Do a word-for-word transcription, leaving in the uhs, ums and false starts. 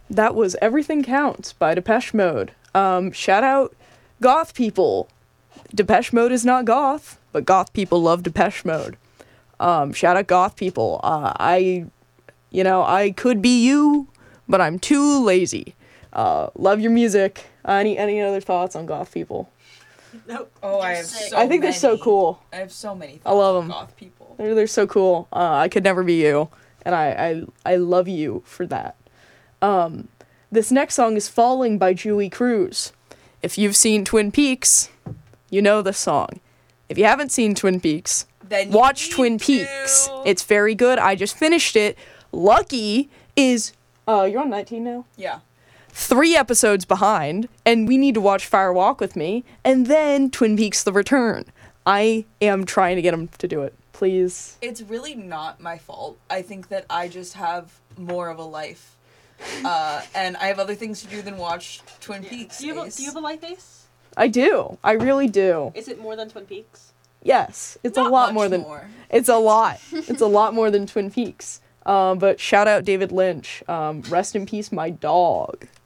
that was Everything Counts by Depeche Mode. Um, shout out goth people. Depeche Mode is not goth, but goth people love Depeche Mode. Um, shout out goth people. Uh, I, you know, I could be you, but I'm too lazy. Uh, love your music. Uh, any any other thoughts on goth people? Nope. Oh, I have Sick. so I think they're so many. cool. I have so many thoughts I love on 'em. goth people. They're they're so cool. Uh, I could never be you, and I, I I love you for that. Um, this next song is "Falling" by Julie Cruz. If you've seen Twin Peaks, you know this song. If you haven't seen Twin Peaks, Then you watch need Twin to. Peaks. It's very good. I just finished it. Lucky is uh you're on nineteen now. Yeah. Three episodes behind, and we need to watch Fire Walk with Me, and then Twin Peaks: The Return. I am trying to get him to do it. Please. It's really not my fault. I think that I just have more of a life. Uh, and I have other things to do than watch Twin Peaks. Do you, have a, Ace. do you have a life, Ace? I do. I really do. Is it more than Twin Peaks? Yes, it's Not a lot much more than more. it's a lot. It's a lot more than Twin Peaks. Um, but shout out David Lynch. Um, rest in peace, my dog.